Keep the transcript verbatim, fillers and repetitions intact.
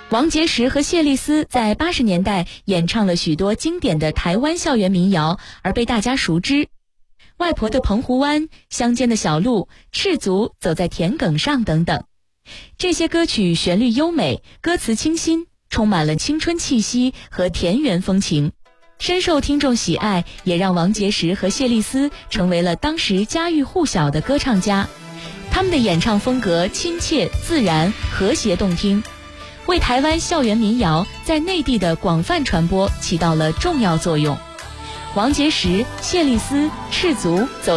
王杰石和谢丽斯在八十年代演唱了许多经典的台湾校园民谣，而被大家熟知。外婆的澎湖湾、乡间的小路、赤足走在田埂上等等。这些歌曲旋律优美，歌词清新，充满了青春气息和田园风情，深受听众喜爱，也让王杰石和谢丽斯成为了当时家喻户晓的歌唱家。他们的演唱风格亲切、自然、和谐动听，为台湾校园民谣在内地的广泛传播起到了重要作用。王杰石、谢丽斯、赤足走